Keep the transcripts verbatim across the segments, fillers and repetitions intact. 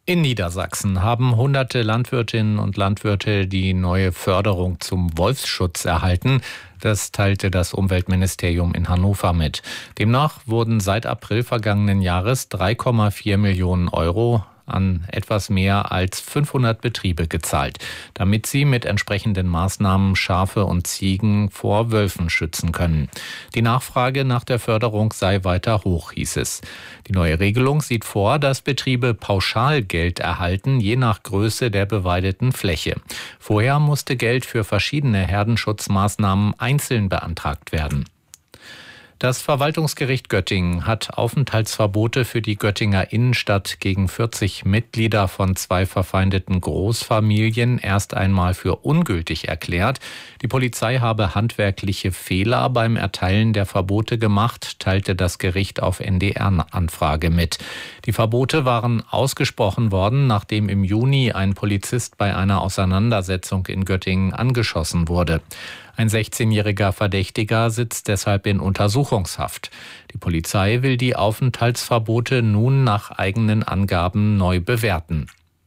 In Niedersachsen haben hunderte Landwirtinnen und Landwirte die neue Förderung zum Wolfsschutz erhalten. Das teilte das Umweltministerium in Hannover mit. Demnach wurden seit April vergangenen Jahres drei Komma vier Millionen Euro an etwas mehr als fünfhundert Betriebe gezahlt, damit sie mit entsprechenden Maßnahmen Schafe und Ziegen vor Wölfen schützen können. Die Nachfrage nach der Förderung sei weiter hoch, hieß es. Die neue Regelung sieht vor, dass Betriebe pauschal Geld erhalten, je nach Größe der beweideten Fläche. Vorher musste Geld für verschiedene Herdenschutzmaßnahmen einzeln beantragt werden. Das Verwaltungsgericht Göttingen hat Aufenthaltsverbote für die Göttinger Innenstadt gegen vierzig Mitglieder von zwei verfeindeten Großfamilien erst einmal für ungültig erklärt. Die Polizei habe handwerkliche Fehler beim Erteilen der Verbote gemacht, teilte das Gericht auf N D R-Anfrage mit. Die Verbote waren ausgesprochen worden, nachdem im Juni ein Polizist bei einer Auseinandersetzung in Göttingen angeschossen wurde. Ein sechzehnjähriger Verdächtiger sitzt deshalb in Untersuchungshaft. Die Polizei will die Aufenthaltsverbote nun nach eigenen Angaben neu bewerten.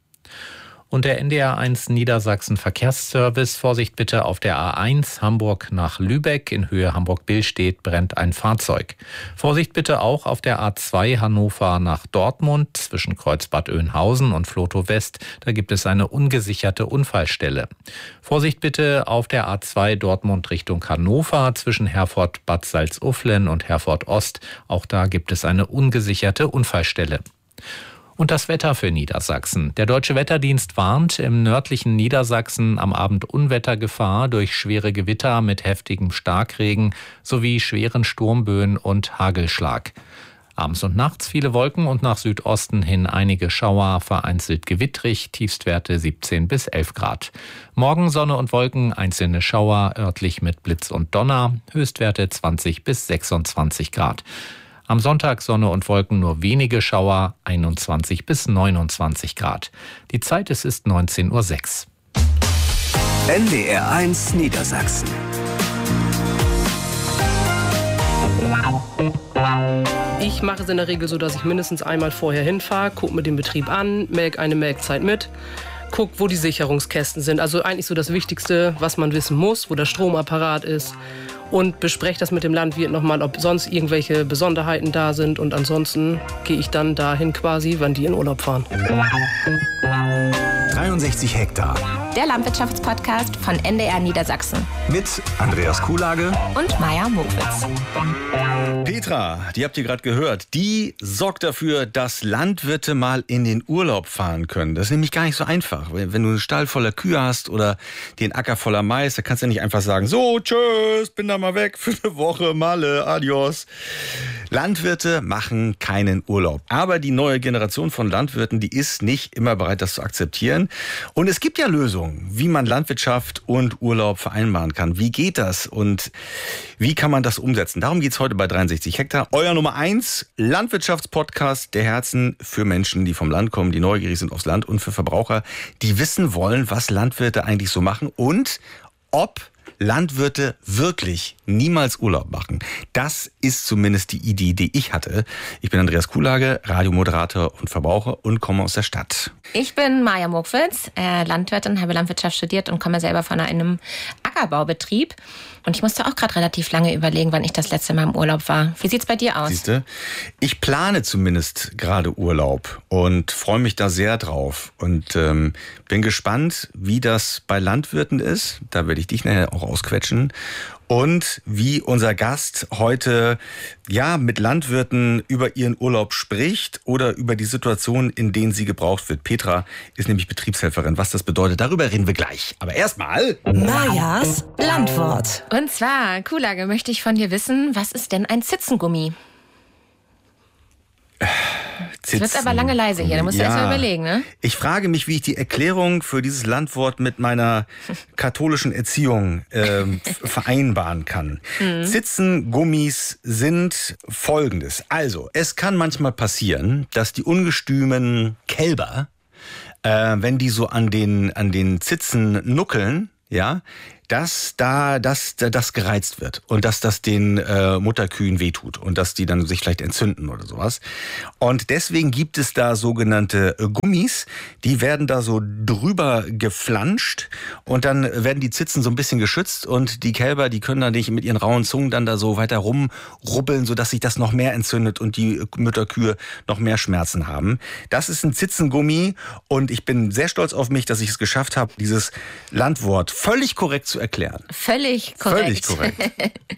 Und der N D R eins Niedersachsen Verkehrsservice, Vorsicht bitte, auf der A eins Hamburg nach Lübeck in Höhe Hamburg-Billstedt brennt ein Fahrzeug. Vorsicht bitte auch auf der A zwei Hannover nach Dortmund zwischen Kreuzbad Oeynhausen und Flotow West, da gibt es eine ungesicherte Unfallstelle. Vorsicht bitte auf der A zwei Dortmund Richtung Hannover zwischen Herford-Bad Salzuflen und Herford Ost, auch da gibt es eine ungesicherte Unfallstelle. Und das Wetter für Niedersachsen. Der Deutsche Wetterdienst warnt im nördlichen Niedersachsen am Abend Unwettergefahr durch schwere Gewitter mit heftigem Starkregen sowie schweren Sturmböen und Hagelschlag. Abends und nachts viele Wolken und nach Südosten hin einige Schauer, vereinzelt gewittrig, Tiefstwerte siebzehn bis elf Grad. Morgen Sonne und Wolken, einzelne Schauer, örtlich mit Blitz und Donner, Höchstwerte zwanzig bis sechsundzwanzig Grad. Am Sonntag Sonne und Wolken, nur wenige Schauer, einundzwanzig bis neunundzwanzig Grad. Die Zeit, es ist neunzehn Uhr sechs. N D R eins Niedersachsen. Ich mache es in der Regel so, dass ich mindestens einmal vorher hinfahre, gucke mir den Betrieb an, melke eine Melkzeit mit, gucke, wo die Sicherungskästen sind. Also eigentlich so das Wichtigste, was man wissen muss, wo der Stromapparat ist. Und bespreche das mit dem Landwirt nochmal, ob sonst irgendwelche Besonderheiten da sind. Und ansonsten gehe ich dann dahin quasi, wann die in Urlaub fahren. dreiundsechzig Hektar. Der Landwirtschaftspodcast von N D R Niedersachsen. Mit Andreas Kuhlage und Maja Mokwitz. Petra, die habt ihr gerade gehört, die sorgt dafür, dass Landwirte mal in den Urlaub fahren können. Das ist nämlich gar nicht so einfach. Wenn du einen Stall voller Kühe hast oder den Acker voller Mais, da kannst du nicht einfach sagen, so, tschüss, bin da mal weg für eine Woche, Malle, adios. Landwirte machen keinen Urlaub. Aber die neue Generation von Landwirten, die ist nicht immer bereit, das zu akzeptieren. Und es gibt ja Lösungen, wie man Landwirtschaft und Urlaub vereinbaren kann. Wie geht das und wie kann man das umsetzen? Darum geht's heute bei dreiundsechzig Hektar. Euer Nummer eins Landwirtschaftspodcast der Herzen für Menschen, die vom Land kommen, die neugierig sind aufs Land und für Verbraucher, die wissen wollen, was Landwirte eigentlich so machen und ob Landwirte wirklich niemals Urlaub machen. Das ist zumindest die Idee, die ich hatte. Ich bin Andreas Kuhlage, Radiomoderator und Verbraucher und komme aus der Stadt. Ich bin Maja Mokwitz, äh, Landwirtin, habe Landwirtschaft studiert und komme selber von einem Ackerbaubetrieb. Und ich musste auch gerade relativ lange überlegen, wann ich das letzte Mal im Urlaub war. Wie sieht's bei dir aus? Siehste, ich plane zumindest gerade Urlaub und freue mich da sehr drauf. Und ähm, bin gespannt, wie das bei Landwirten ist. Da werde ich dich nachher auch ausquetschen. Und wie unser Gast heute ja mit Landwirten über ihren Urlaub spricht oder über die Situation, in denen sie gebraucht wird. Petra ist nämlich Betriebshelferin. Was das bedeutet, darüber reden wir gleich. Aber erstmal Majas Landwort. Und zwar, Kuhlage, möchte ich von dir wissen, was ist denn ein Zitzengummi? Es wird aber lange leise hier, da musst du ja erst mal überlegen, ne? Ich frage mich, wie ich die Erklärung für dieses Landwort mit meiner katholischen Erziehung äh, vereinbaren kann. Mhm. Zitzengummis sind Folgendes. Also, es kann manchmal passieren, dass die ungestümen Kälber, äh, wenn die so an den, an den Zitzen nuckeln, ja, dass da dass das gereizt wird und dass das den äh, Mutterkühen wehtut und dass die dann sich vielleicht entzünden oder sowas. Und deswegen gibt es da sogenannte äh, Gummis, die werden da so drüber geflanscht und dann werden die Zitzen so ein bisschen geschützt und die Kälber, die können dann nicht mit ihren rauen Zungen dann da so weiter rumrubbeln, sodass sich das noch mehr entzündet und die Mütterkühe noch mehr Schmerzen haben. Das ist ein Zitzengummi und ich bin sehr stolz auf mich, dass ich es geschafft habe, dieses Landwort völlig korrekt zu erklären. Völlig korrekt. Völlig korrekt.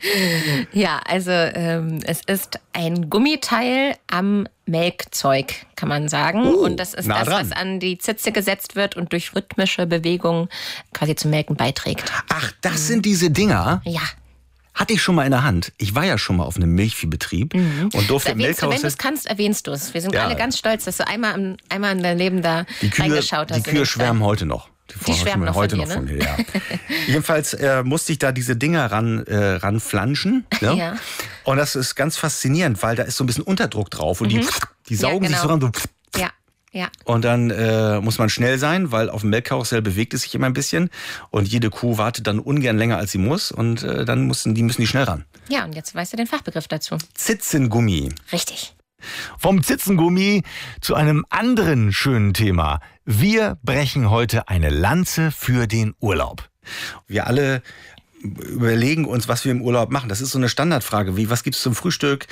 Ja, also ähm, es ist ein Gummiteil am Melkzeug, kann man sagen. Oh, und das ist nah das, dran. was an die Zitze gesetzt wird und durch rhythmische Bewegungen quasi zum Melken beiträgt. Ach, das sind diese Dinger? Ja. Hatte ich schon mal in der Hand. Ich war ja schon mal auf einem Milchviehbetrieb Mhm. und durfte im Erwähnst du, wenn Melkhaus. du es kannst, erwähnst du es. Wir sind Ja. alle ganz stolz, dass du einmal, im, einmal in dein Leben da Die Kühe, reingeschaut hast. die Kühe schwärmen heute noch. Die schwärmen noch heute von dir, noch ne? von mir, ja. Jedenfalls äh, musste ich da diese Dinger ran, äh, ranflanschen. Ne? Ja. Und das ist ganz faszinierend, weil da ist so ein bisschen Unterdruck drauf und Mhm. die, die saugen Ja, sich so genau. ran. So. Ja, ja. Und dann äh, muss man schnell sein, weil auf dem Melkkarussell bewegt es sich immer ein bisschen und jede Kuh wartet dann ungern länger, als sie muss und äh, dann müssen die, müssen die schnell ran. Ja, und jetzt weißt du den Fachbegriff dazu. Zitzengummi. Richtig. Vom Zitzengummi zu einem anderen schönen Thema. Wir brechen heute eine Lanze für den Urlaub. Wir alle überlegen uns, was wir im Urlaub machen. Das ist so eine Standardfrage, wie, was gibt's zum Frühstück,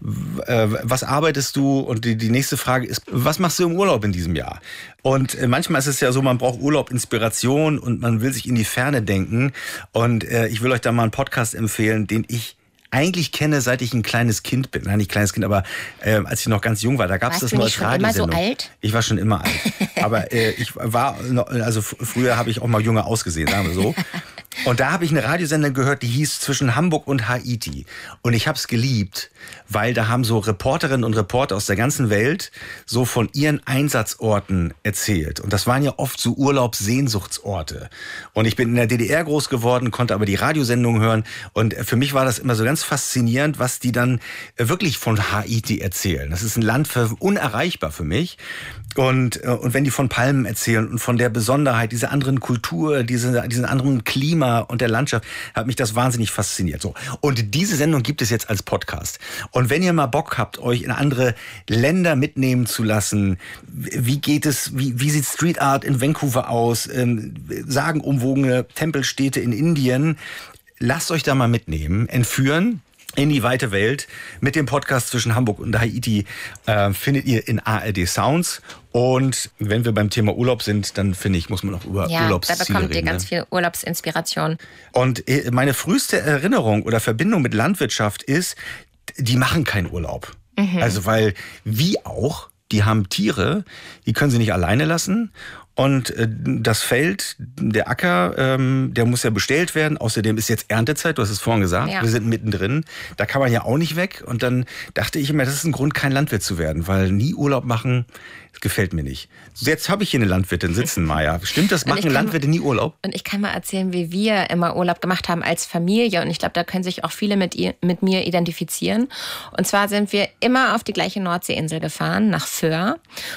äh, was arbeitest du? Und die, die nächste Frage ist, was machst du im Urlaub in diesem Jahr? Und äh, manchmal ist es ja so, man braucht Urlaub, Inspiration und man will sich in die Ferne denken. Und äh, ich will euch da mal einen Podcast empfehlen, den ich eigentlich kenne, seit ich ein kleines Kind bin. Nein, nicht kleines Kind, aber äh, als ich noch ganz jung war, da gab es Warst das du nur nicht als schon immer so Radiosendung. alt? Ich war schon immer alt. Aber äh, ich war, noch, also f- früher habe ich auch mal jünger ausgesehen, sagen wir so. Und da habe ich eine Radiosendung gehört, die hieß Zwischen Hamburg und Haiti. Und ich habe es geliebt, weil da haben so Reporterinnen und Reporter aus der ganzen Welt so von ihren Einsatzorten erzählt. Und das waren ja oft so Urlaubssehnsuchtsorte. Und ich bin in der D D R groß geworden, konnte aber die Radiosendung hören. Und für mich war das immer so ganz faszinierend, was die dann wirklich von Haiti erzählen. Das ist ein Land für, unerreichbar für mich. Und, und wenn die von Palmen erzählen und von der Besonderheit dieser anderen Kultur, diese, diesen anderen Klima und der Landschaft, hat mich das wahnsinnig fasziniert. So. Und diese Sendung gibt es jetzt als Podcast. Und wenn ihr mal Bock habt, euch in andere Länder mitnehmen zu lassen, wie geht es, wie, wie sieht Street Art in Vancouver aus, ähm, sagenumwogene Tempelstädte in Indien, lasst euch da mal mitnehmen, entführen in die weite Welt. Mit dem Podcast Zwischen Hamburg und Haiti äh, findet ihr in A R D Sounds. Und wenn wir beim Thema Urlaub sind, dann finde ich, muss man auch über Ja, Urlaubsziele da bekommt ihr reden. ganz Ne? viel Urlaubsinspiration. Und äh, meine früheste Erinnerung oder Verbindung mit Landwirtschaft ist, die machen keinen Urlaub. Mhm. Also weil, wie auch, die haben Tiere, die können sie nicht alleine lassen. Und äh, das Feld, der Acker, ähm, der muss ja bestellt werden. Außerdem ist jetzt Erntezeit, du hast es vorhin gesagt, Ja. wir sind mittendrin. Da kann man ja auch nicht weg. Und dann dachte ich immer, das ist ein Grund, kein Landwirt zu werden. Weil nie Urlaub machen, das gefällt mir nicht. Jetzt habe ich hier eine Landwirtin sitzen, Maja. Stimmt das, Und ich machen kann- Landwirte nie Urlaub? Und ich kann mal erzählen, wie wir immer Urlaub gemacht haben als Familie. Und ich glaube, da können sich auch viele mit, ihr, mit mir identifizieren. Und zwar sind wir immer auf die gleiche Nordseeinsel gefahren, nach Föhr.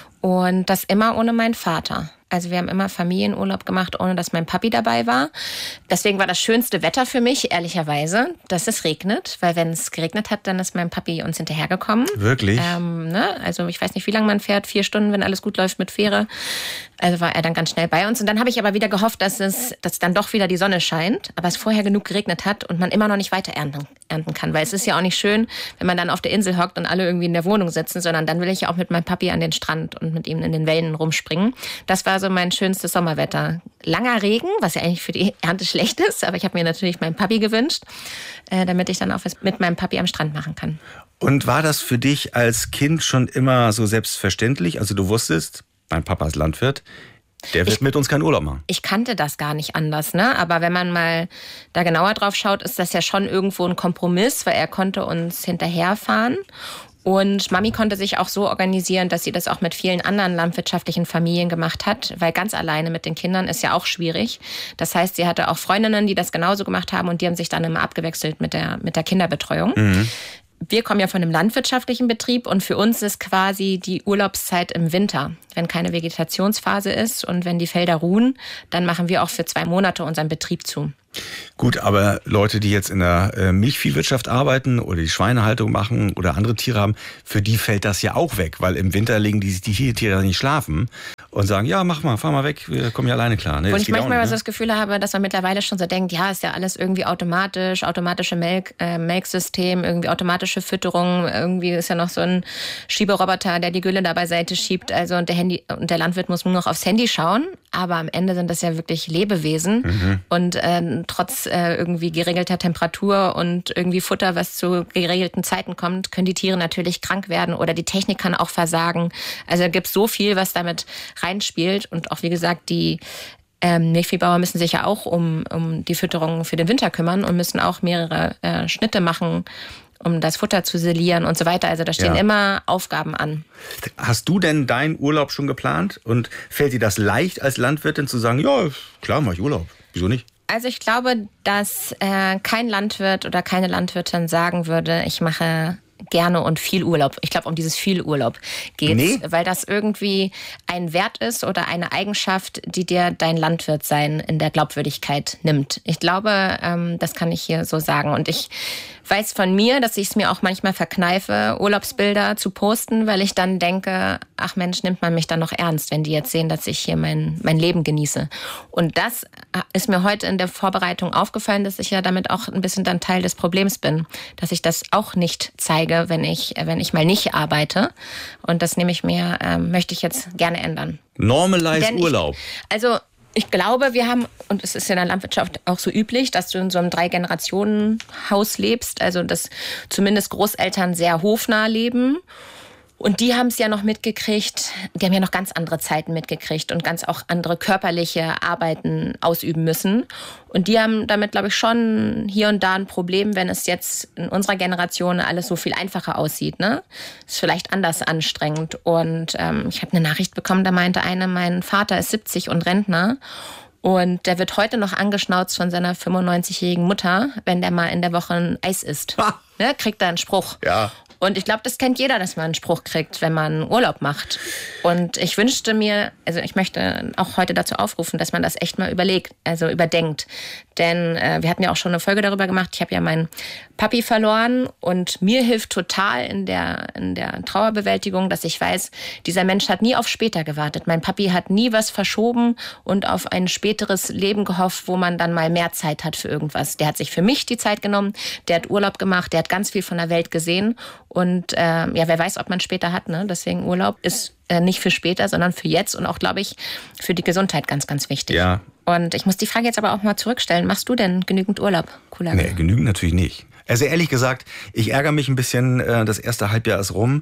Und das immer ohne meinen Vater. Also wir haben immer Familienurlaub gemacht, ohne dass mein Papi dabei war. Deswegen war das schönste Wetter für mich, ehrlicherweise, dass es regnet. Weil wenn es geregnet hat, dann ist mein Papi uns hinterhergekommen. Wirklich? Ähm, ne? Also ich weiß nicht, wie lange man fährt. Vier Stunden, wenn alles gut läuft mit Fähre. Also war er dann ganz schnell bei uns. Und dann habe ich aber wieder gehofft, dass es dass dann doch wieder die Sonne scheint. Aber es vorher genug geregnet hat und man immer noch nicht weiter ernten, ernten kann. Weil es ist ja auch nicht schön, wenn man dann auf der Insel hockt und alle irgendwie in der Wohnung sitzen. Sondern dann will ich ja auch mit meinem Papi an den Strand und mit ihm in den Wellen rumspringen. Das war so mein schönstes Sommerwetter. Langer Regen, was ja eigentlich für die Ernte schlecht ist. Aber ich habe mir natürlich meinen Papi gewünscht, äh, damit ich dann auch was mit meinem Papi am Strand machen kann. Und war das für dich als Kind schon immer so selbstverständlich? Also du wusstest, mein Papa ist Landwirt, der wird Ich- mit uns keinen Urlaub machen. Ich kannte das gar nicht anders, ne? Aber wenn man mal da genauer drauf schaut, ist das ja schon irgendwo ein Kompromiss, weil er konnte uns hinterherfahren. Und Mami konnte sich auch so organisieren, dass sie das auch mit vielen anderen landwirtschaftlichen Familien gemacht hat, weil ganz alleine mit den Kindern ist ja auch schwierig. Das heißt, sie hatte auch Freundinnen, die das genauso gemacht haben und die haben sich dann immer abgewechselt mit der, mit der Kinderbetreuung. Mhm. Wir kommen ja von einem landwirtschaftlichen Betrieb und für uns ist quasi die Urlaubszeit im Winter. Wenn keine Vegetationsphase ist und wenn die Felder ruhen, dann machen wir auch für zwei Monate unseren Betrieb zu. Gut, aber Leute, die jetzt in der äh, Milchviehwirtschaft arbeiten oder die Schweinehaltung machen oder andere Tiere haben, für die fällt das ja auch weg, weil im Winter legen die, die Tiere nicht schlafen und sagen, ja, mach mal, fahr mal weg, wir kommen ja alleine klar. Nee, und ich manchmal nicht, ne? das Gefühl habe, dass man mittlerweile schon so denkt, ja, ist ja alles irgendwie automatisch, automatische Melk, äh, Melksystem, irgendwie automatische Fütterung, irgendwie ist ja noch so ein Schieberoboter, der die Gülle da beiseite schiebt, also und der Handy und der Landwirt muss nur noch aufs Handy schauen, aber am Ende sind das ja wirklich Lebewesen mhm. und äh, trotz äh, irgendwie geregelter Temperatur und irgendwie Futter, was zu geregelten Zeiten kommt, können die Tiere natürlich krank werden oder die Technik kann auch versagen. Also da gibt es so viel, was damit reinspielt und auch wie gesagt, die ähm, Milchviehbauer müssen sich ja auch um, um die Fütterung für den Winter kümmern und müssen auch mehrere äh, Schnitte machen, um das Futter zu silieren und so weiter. Also da stehen ja. immer Aufgaben an. Hast du denn deinen Urlaub schon geplant und fällt dir das leicht als Landwirtin zu sagen, ja, klar, mach ich Urlaub. Wieso nicht? Also ich glaube, dass äh, kein Landwirt oder keine Landwirtin sagen würde, ich mache gerne und viel Urlaub. Ich glaube, um dieses viel Urlaub geht es, nee. weil das irgendwie ein Wert ist oder eine Eigenschaft, die dir dein Landwirtsein in der Glaubwürdigkeit nimmt. Ich glaube, ähm, das kann ich hier so sagen. Und ich weiß von mir, dass ich es mir auch manchmal verkneife, Urlaubsbilder zu posten, weil ich dann denke, ach Mensch, nimmt man mich dann noch ernst, wenn die jetzt sehen, dass ich hier mein, mein Leben genieße. Und das ist mir heute in der Vorbereitung aufgefallen, dass ich ja damit auch ein bisschen dann Teil des Problems bin, dass ich das auch nicht zeige, wenn ich, wenn ich mal nicht arbeite. Und das nehme ich mir, ähm, möchte ich jetzt gerne ändern. Normalize Urlaub. Ich, also ich glaube, wir haben, und es ist in der Landwirtschaft auch so üblich, dass du in so einem Drei-Generationen-Haus lebst, also dass zumindest Großeltern sehr hofnah leben. Und die haben es ja noch mitgekriegt, die haben ja noch ganz andere Zeiten mitgekriegt und ganz auch andere körperliche Arbeiten ausüben müssen. Und die haben damit, glaube ich, schon hier und da ein Problem, wenn es jetzt in unserer Generation alles so viel einfacher aussieht. Ne? Ist vielleicht anders anstrengend. Und ähm, ich habe eine Nachricht bekommen, da meinte eine, mein Vater ist siebzig und Rentner. Und der wird heute noch angeschnauzt von seiner fünfundneunzigjährigen Mutter, wenn der mal in der Woche ein Eis isst. Ne? Kriegt er einen Spruch. Ja. Und ich glaube, das kennt jeder, dass man einen Spruch kriegt, wenn man Urlaub macht. Und ich wünschte mir, also ich möchte auch heute dazu aufrufen, dass man das echt mal überlegt, also überdenkt. Denn äh, wir hatten ja auch schon eine Folge darüber gemacht. Ich habe ja meinen Papi verloren und mir hilft total in der, in der Trauerbewältigung, dass ich weiß, dieser Mensch hat nie auf später gewartet. Mein Papi hat nie was verschoben und auf ein späteres Leben gehofft, wo man dann mal mehr Zeit hat für irgendwas. Der hat sich für mich die Zeit genommen, der hat Urlaub gemacht, der hat ganz viel von der Welt gesehen. Und äh, ja, wer weiß, ob man später hat. Ne? Deswegen Urlaub ist äh, nicht für später, sondern für jetzt und auch, glaube ich, für die Gesundheit ganz, ganz wichtig. Ja. Und ich muss die Frage jetzt aber auch mal zurückstellen. Machst du denn genügend Urlaub, Kulage? Nee, genügend natürlich nicht. Also ehrlich gesagt, ich ärgere mich ein bisschen, äh, das erste Halbjahr ist rum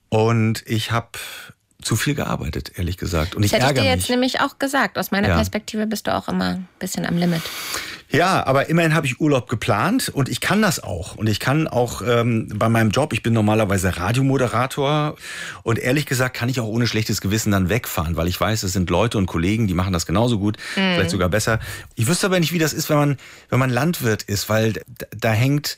und ich habe zu viel gearbeitet, ehrlich gesagt. Und das ich ärgere mich. Das hätte ich dir jetzt nämlich auch gesagt. Aus meiner ja. Perspektive bist du auch immer ein bisschen am Limit. Ja, aber immerhin habe ich Urlaub geplant und ich kann das auch. Und ich kann auch ähm, bei meinem Job, ich bin normalerweise Radiomoderator und ehrlich gesagt kann ich auch ohne schlechtes Gewissen dann wegfahren, weil ich weiß, es sind Leute und Kollegen, die machen das genauso gut, mhm. vielleicht sogar besser. Ich wüsste aber nicht, wie das ist, wenn man, wenn man Landwirt ist, weil da, da hängt...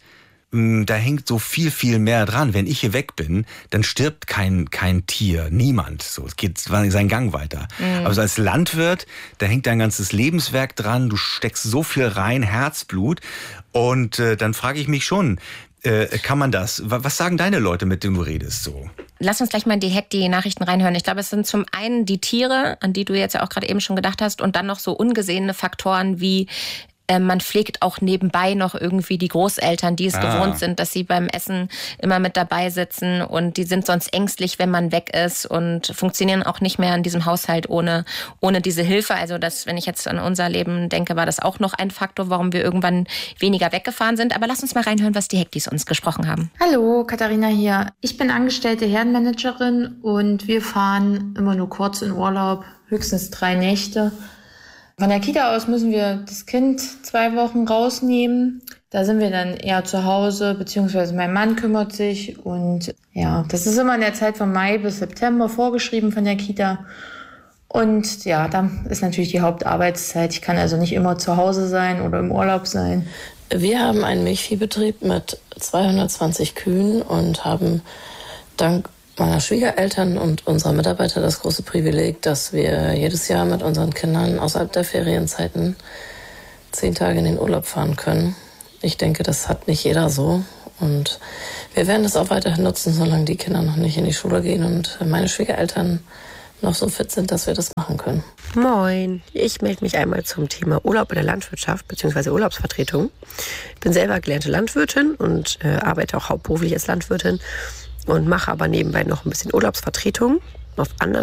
Da hängt so viel, viel mehr dran. Wenn ich hier weg bin, dann stirbt kein, kein Tier, niemand. So, es geht seinen Gang weiter. Mhm. Aber so als Landwirt, da hängt dein ganzes Lebenswerk dran. Du steckst so viel rein, Herzblut. Und äh, dann frage ich mich schon, äh, kann man das? Was sagen deine Leute, mit denen du redest so? Lass uns gleich mal direkt die Nachrichten reinhören. Ich glaube, es sind zum einen die Tiere, an die du jetzt ja auch gerade eben schon gedacht hast, und dann noch so ungesehene Faktoren wie man pflegt auch nebenbei noch irgendwie die Großeltern, die es ah. gewohnt sind, dass sie beim Essen immer mit dabei sitzen und die sind sonst ängstlich, wenn man weg ist und funktionieren auch nicht mehr in diesem Haushalt ohne, ohne diese Hilfe. Also das, wenn ich jetzt an unser Leben denke, war das auch noch ein Faktor, warum wir irgendwann weniger weggefahren sind. Aber lass uns mal reinhören, was die Hektis uns gesprochen haben. Hallo, Katharina hier. Ich bin angestellte Herdenmanagerin und wir fahren immer nur kurz in Urlaub, höchstens drei Nächte. Von der Kita aus müssen wir das Kind zwei Wochen rausnehmen. Da sind wir dann eher zu Hause, beziehungsweise mein Mann kümmert sich. Und ja, das ist immer in der Zeit von Mai bis September vorgeschrieben von der Kita. Und ja, da ist natürlich die Hauptarbeitszeit. Ich kann also nicht immer zu Hause sein oder im Urlaub sein. Wir haben einen Milchviehbetrieb mit zweihundertzwanzig Kühen und haben dank meiner Schwiegereltern und unserer Mitarbeiter das große Privileg, dass wir jedes Jahr mit unseren Kindern außerhalb der Ferienzeiten zehn Tage in den Urlaub fahren können. Ich denke, das hat nicht jeder so. Und wir werden das auch weiterhin nutzen, solange die Kinder noch nicht in die Schule gehen und meine Schwiegereltern noch so fit sind, dass wir das machen können. Moin, ich melde mich einmal zum Thema Urlaub in der Landwirtschaft bzw. Urlaubsvertretung. Ich bin selber gelernte Landwirtin und äh, arbeite auch hauptberuflich als Landwirtin und mache aber nebenbei noch ein bisschen Urlaubsvertretung auf anderen